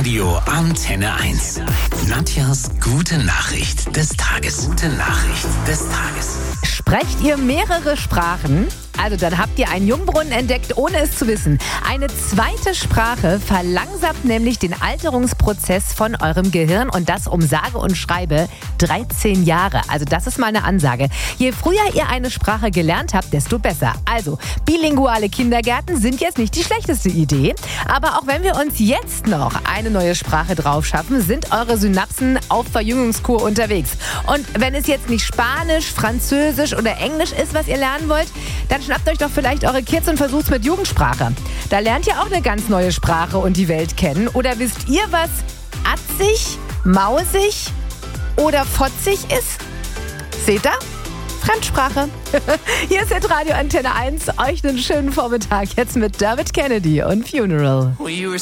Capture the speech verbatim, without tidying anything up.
Radio Antenne eins. Nadjas gute Nachricht des Tages. Gute Nachricht des Tages. Sprecht ihr mehrere Sprachen? Also dann habt ihr einen Jungbrunnen entdeckt, ohne es zu wissen. Eine zweite Sprache verlangsamt nämlich den Alterungsprozess von eurem Gehirn und das um sage und schreibe dreizehn Jahre. Also das ist mal eine Ansage. Je früher ihr eine Sprache gelernt habt, desto besser. Also bilinguale Kindergärten sind jetzt nicht die schlechteste Idee. Aber auch wenn wir uns jetzt noch eine neue Sprache drauf schaffen, sind eure Synapsen auf Verjüngungskur unterwegs. Und wenn es jetzt nicht Spanisch, Französisch oder Englisch ist, was ihr lernen wollt, dann schnappt euch doch vielleicht eure Kids und versucht's mit Jugendsprache. Da lernt ihr auch eine ganz neue Sprache und die Welt kennen. Oder wisst ihr, was atzig, mausig oder fotzig ist? Seht ihr? Fremdsprache. Hier ist jetzt Radio Antenne eins. Euch einen schönen Vormittag jetzt mit Dermot Kennedy und Funeral.